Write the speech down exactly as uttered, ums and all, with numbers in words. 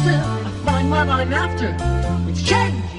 elusive. I find what I'm after. It's change.